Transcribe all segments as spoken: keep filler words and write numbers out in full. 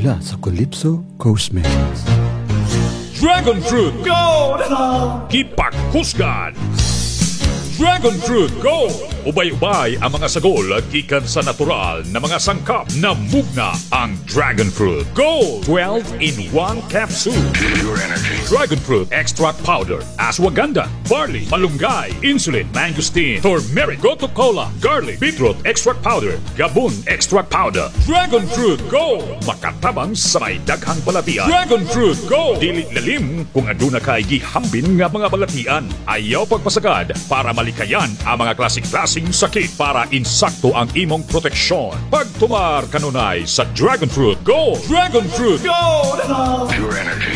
mula sa Calypso Cosmetics. Dragon Fruit Gold! Kipak Husgan! Dragon Fruit Gold! Ubay-ubay ang mga sagol gikan sa natural na mga sangkap na mugna ang Dragon Fruit Gold twelve in one capsule. Pure energy. Dragon Fruit Extract Powder, Ashwagandha, Barley, Malunggay, Insulin, Mangosteen, Turmeric, Gotu Cola, Garlic, Beetroot Extract Powder, Gabon Extract Powder. Dragon Fruit Gold! Makatabang sa may daghang balatian. Dragon Fruit Gold! Dili lalim kung aduna kay gihambin nga mga balatian. Ayaw pagpasagad para malikayan ang mga klasik-klasing sakit para insakto ang imong proteksyon. Pagtumar kanunay sa Dragon Fruit Gold! Dragon Fruit Gold! Pure energy.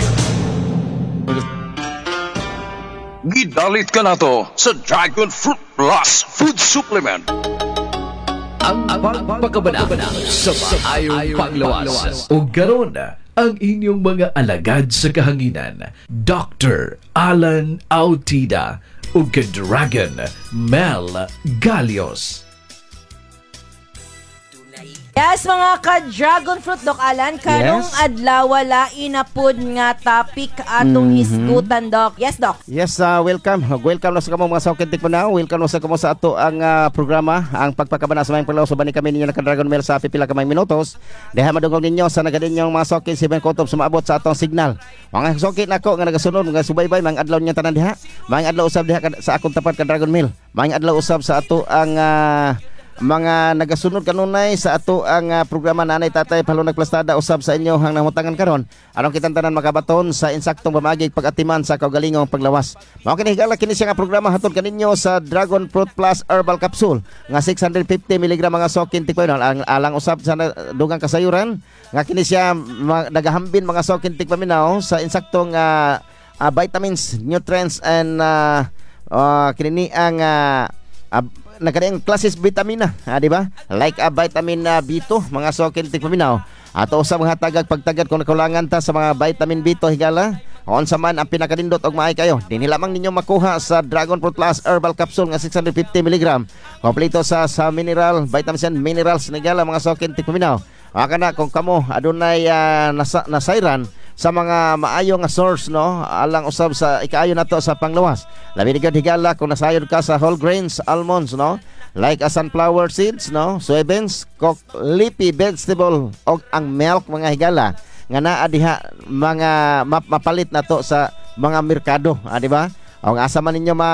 Gidalit ka na to sa Dragon Fruit Plus Food Supplement. Ang pagpakabana sa maayong panglawas. O garon ang inyong mga alagad sa kahanginan, Doctor Alan Autida o ka-Dragon Mel Galios. Yes, mga ka-Dragon Fruit, Doc Alan, karong Yes. adlaw wala inapod nga topic atong Mhm. hisgutan, Doc. Yes, Doc. Yes, uh, welcome. Welcome na sa kamo mga saukintik po na. Welcome na sa kamo sa ato ang uh, programa, ang pagpakabana sa mayang paglaw. So bani kami ninyo na ka-Dragon Mail sa pipila ka may minutos. Deha madungog ninyo sa nagadin yung mga saukin si Ben Kotob sa maabot sa atong signal. Mga saukin nako nga nagasunod, mga subaybay, mga adlaw niya tanan diha. Mga adlaw usab diha ka- sa akong tapat ka-Dragon Mail. Mga adlaw usab sa ato ang uh, mga nagasunod kanunay sa ato ang uh, programa Nanay Tatay Palunag Plastada usab sa inyo hang namutangan karon aron kitang tanan makabaton sa insaktong pamagig pag-atiman sa kaugalingong paglawas. Mao kini higala kini siya nga programa hatod kaninyo sa Dragon Fruit Plus Herbal Capsule nga six hundred fifty miligram mga sokin tikpanon ang alang usab sa na- dugang kasayuran nga kini siya ma- nagahambin mga sokin tikpaminaw sa insaktong uh, uh, vitamins, nutrients and uh, uh, kini ang uh, uh, nagkadayang klases vitamina, ah, di ba? Like a uh, vitamin uh, B two, mga sokin tikpaminaw. Ato usab nga tagag pagtagad kung nakulangan ta sa mga vitamin B two higala. On sa man ang pinakadindot og maay kayo. Dinhi lamang ninyo makuha sa Dragon Fruit Plus Herbal Capsule nga six hundred fifty miligram. Kompleto sa sa mineral, vitamins and minerals higala mga sokin tikpaminaw. Aka na kung kamo adunay uh, nasa, nasayran sa mga maayo nga source no alang usab sa ikaayo nato sa panglawas. Labi ni gid higala kung nasayod ka sa whole grains, almonds no, like a sunflower seeds no, soybeans, cook, leafy vegetable og ang milk mga higala nga naa diha mga map, mapalit nato sa mga merkado, ah, di ba? O nga asa man ninyo ma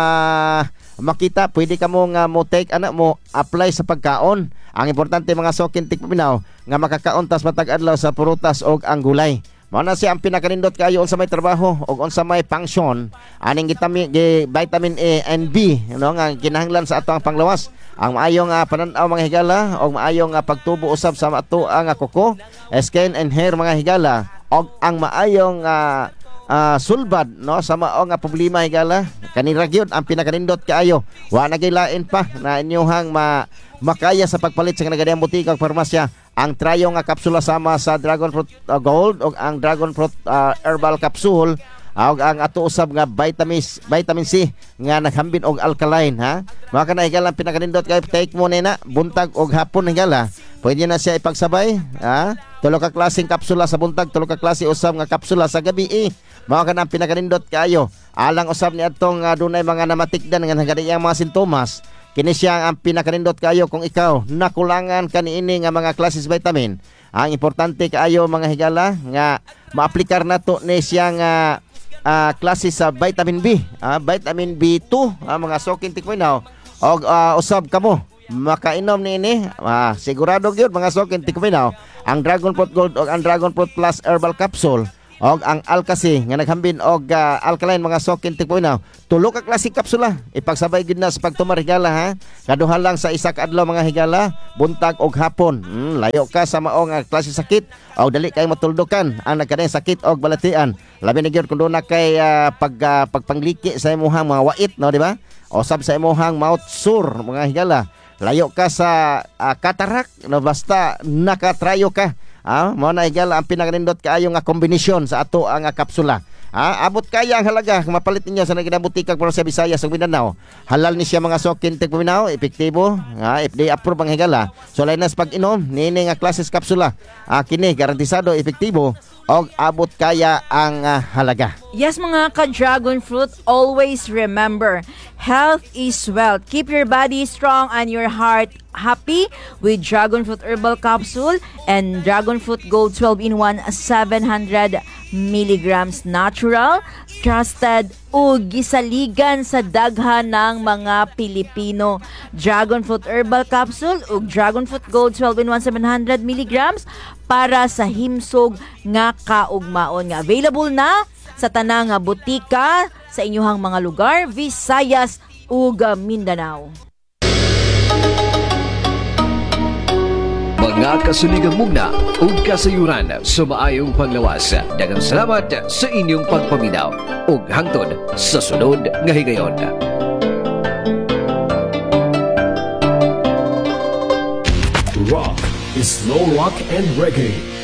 makita, pwede ka mo nga mo take ana mo apply sa pagkaon. Ang importante mga sokin tikpaminaw nga makakaon tas matag adlaw sa prutas og ang gulay. Mao na siya ang pinakanindot kayo unsa may trabaho o unsa may function aning vitamin gi vitamin A and B no nga kinahanglan sa ato ang panglawas. Ang maayong uh, panan-aw mga higala o maayong uh, pagtubo usab sa ato ang uh, kuko, skin and hair mga higala og ang maayong uh, uh, sulbad no sa mao nga problema higala kanira gyud ang pinakanindot kaayo. Wa na gilain pa na inyohang ma makaya sa pagpalit sa nagadayang butika ug farmasya ang trayo nga kapsula sama sa Dragon Fruit uh, Gold o ang Dragon Fruit uh, Herbal Capsule ug ang ato usab nga vitamins vitamin C nga naghambin og alkaline ha. Mao kana higala ang pinakanindot kay take mo na buntag og hapon higala. Pwede na siya ipagsabay ha. Tulo ka klaseng kapsula sa buntag, tulo ka klase usab nga kapsula sa gabi. Eh. Mao kana ang pinakanindot kayo. Alang usab ni adtong uh, dunay mga namatikdan nga nagadiyang mga sintomas. Kini siya ang pinakanindot kayo kung ikaw nakulangan kaniini nga mga klases vitamin. Ang importante kaayo mga higala nga maaplikar nato ni siya nga uh, klase sa vitamin B, uh, vitamin B two, uh, mga sokin tikminaw og uh, usab kamo makainom niini, uh, sigurado gyud mga sokin tikminaw ang Dragon Fruit Gold og ang Dragon Fruit Plus Herbal Capsule og ang Alkasi nga naghambin og uh, alkaline mga sokin tikminaw. Tulo ka klase kapsula ipagsabay gid na sa pagtumar higala ha. Kaduha lang sa isa ka adlaw mga higala, buntag og hapon. Hmm, layo ka sa mao nga klase sakit o dali kay matuldukan ang nagkadayang sakit og balatian. Labi na gyud kun do na kay uh, pag uh, pagpangliki sa imong mga wait no di ba? O sab sa imong mouth sore mga higala. Layo ka sa uh, katarak no basta nakatrayo ka. Ah, mo na higala ang pinakanindot kaayo nga kombinasyon sa ato ang uh, kapsula. Ha, abot kaya ang halaga kung mapalit ninyo sa naginabutikag para sa Visayas ug Mindanao. Halal ni siya mga sokin tig paminaw, epektibo, ha, F D A approve ang higala. So lain nas pag-inom, nini nga klases kapsula. Ah, kini garantisado epektibo og abot kaya ang ah, halaga. Yes, mga ka-dragon fruit, always remember, health is wealth. Keep your body strong and your heart happy with dragon fruit herbal capsule and dragon fruit gold twelve in one seven hundred milligrams natural, trusted ug gisaligan sa daghan ng mga Pilipino. Dragon fruit herbal capsule ug dragon fruit gold twelve in one seven hundred milligrams para sa himsog nga kaugmaon nga available na sa tanang nga butika sa inyong mga lugar, Visayas ug Mindanao. Mga kasuligang mugna ug kasayuran sa maayong panglawas. Daghang salamat sa inyong pagpaminaw ug hangtod sa sunod nga higayon. Rock is slow rock and reggae.